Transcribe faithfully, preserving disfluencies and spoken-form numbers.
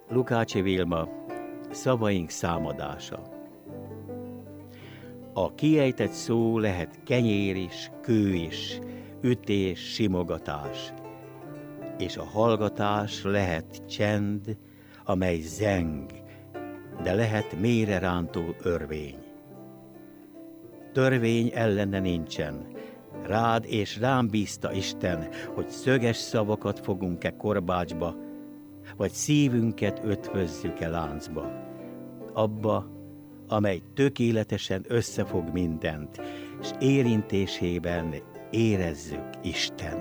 Lukácsi Vilma, szavaink számadása. A kiejtett szó lehet kenyér is, kő is, ütés, simogatás. És a hallgatás lehet csend, amely zeng, de lehet mélyre rántó örvény. Törvény ellene nincsen, rád és rám bízta Isten, hogy szöges szavakat fogunk-e korbácsba, vagy szívünket ötvözzük-e láncba, abba, amely tökéletesen összefog mindent, és érintésében érezzük Isten.